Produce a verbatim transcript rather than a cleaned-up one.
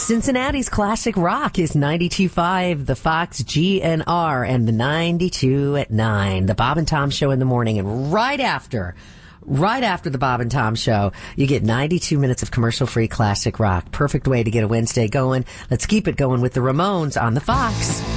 Cincinnati's classic rock is ninety-two point five, the Fox G N R, and the ninety-two at nine. The Bob and Tom Show in the morning, and right after, right after the Bob and Tom Show, you get ninety-two minutes of commercial-free classic rock. Perfect way to get a Wednesday going. Let's keep it going with the Ramones on the Fox.